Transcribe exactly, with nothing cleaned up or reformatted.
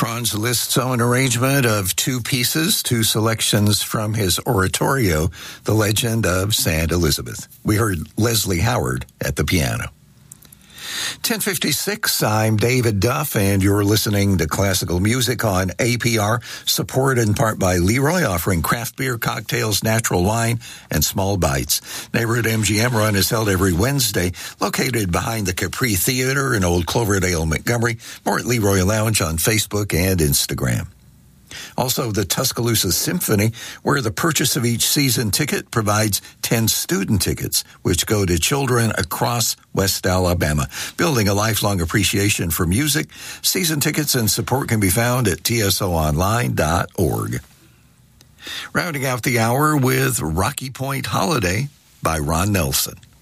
Franz Liszt's own arrangement of two pieces, two selections from his oratorio, The Legend of Saint Elizabeth. We heard Leslie Howard at the piano. ten fifty-six, I'm David Duff, and you're listening to Classical Music on A P R, supported in part by Leroy, offering craft beer, cocktails, natural wine, and small bites. Neighborhood M G M Run is held every Wednesday, located behind the Capri Theater in Old Cloverdale, Montgomery. More at Leroy Lounge on Facebook and Instagram. Also, the Tuscaloosa Symphony, where the purchase of each season ticket provides ten student tickets, which go to children across West Alabama. Building a lifelong appreciation for music, season tickets and support can be found at T S O online dot org. Rounding out the hour with Rocky Point Holiday by Ron Nelson.